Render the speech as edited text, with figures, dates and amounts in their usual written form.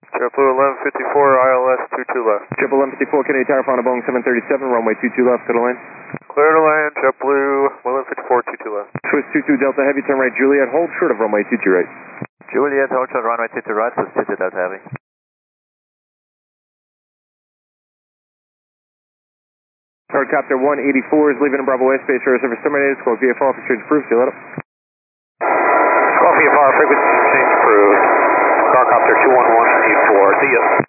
JetBlue 1154, ILS 22 left. JetBlue 1154, Kennedy Tower, found a Boeing 737, runway 22 left, clear to land. Clear to land, JetBlue 1154, 22 left. Swiss 22 Delta Heavy, turn right Juliet, hold short of runway 22 right. Juliet, hold short runway 22 right, Swiss 22 Delta Heavy. Helicopter 184 is leaving in Bravo Airspace, air service terminated, squawk VFR, procedure approved, see you later. Squawk VFR, frequency change approved. Helicopter 21184, see ya.